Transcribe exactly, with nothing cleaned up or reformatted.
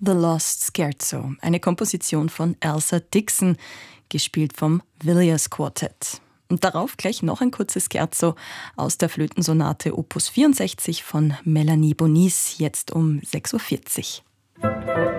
The Lost Scherzo, eine Komposition von Elsa Dixon, gespielt vom Villiers Quartett. Und darauf gleich noch ein kurzes Scherzo aus der Flötensonate Opus vierundsechzig von Melanie Bonis, jetzt um sechs Uhr vierzig.